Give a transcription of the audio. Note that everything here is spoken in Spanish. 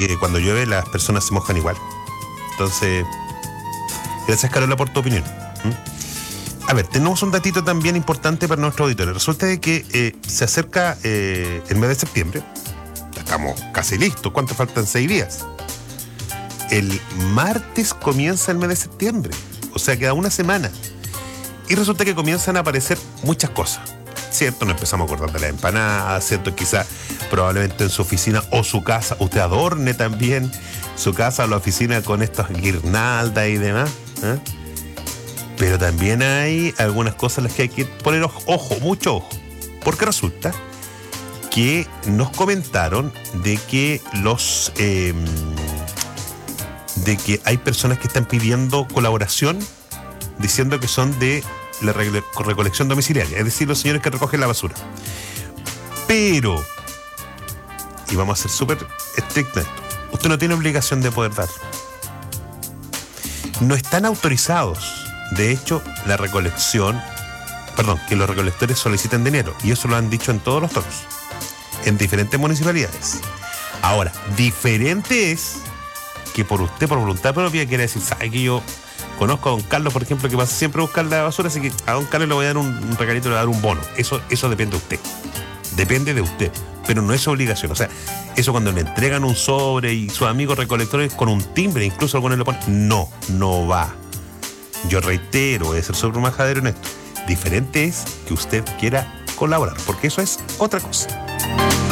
que cuando llueve las personas se mojan igual. Entonces, gracias, Carola, por tu opinión. A ver, tenemos un datito también importante para nuestro auditorio. Resulta de que se acerca el mes de septiembre. Estamos casi listos. ¿Cuánto faltan? 6 días. El martes comienza el mes de septiembre. O sea, queda una semana. Y resulta que comienzan a aparecer muchas cosas. ¿Cierto? Nos empezamos a acordar de la empanada, ¿cierto? Quizá probablemente en su oficina o su casa usted adorne también su casa o la oficina con estas guirnaldas y demás. Pero también hay algunas cosas en las que hay que poner ojo, mucho ojo. Porque resulta que nos comentaron de que de que hay personas que están pidiendo colaboración diciendo que son de la recolección domiciliaria, es decir, los señores que recogen la basura. Pero, y vamos a ser súper estrictos, usted no tiene obligación de poder dar. No están autorizados, de hecho, que los recolectores soliciten dinero, y eso lo han dicho en todos los tonos, en diferentes municipalidades. Ahora, diferente es que por voluntad propia, quiere decir, ¿sabe que yo conozco a don Carlos, por ejemplo, que pasa siempre a buscar la basura, así que a don Carlos le voy a dar un regalito, le voy a dar un bono? Eso depende de usted. Depende de usted, pero no es obligación. O sea, eso cuando le entregan un sobre y sus amigos recolectores con un timbre, incluso algunos le ponen, no va. Yo reitero, voy a ser súper majadero en esto. Diferente es que usted quiera colaborar, porque eso es otra cosa.